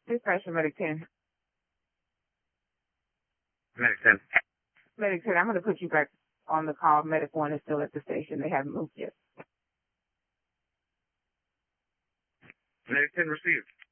Dispatcher Medic 10. Medic 10. Medic 10, I'm going to put you back on the call. Medic 1 is still at the station. They haven't moved yet. Medic 10 received.